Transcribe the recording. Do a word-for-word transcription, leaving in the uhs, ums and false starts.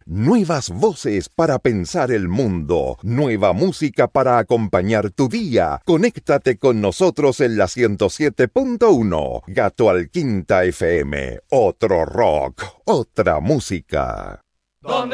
Nuevas voces para pensar el mundo. Nueva música para acompañar tu día. Conéctate con nosotros en la ciento siete punto uno. Gato al Quinta F M. Otro rock, otra música. ¿Dónde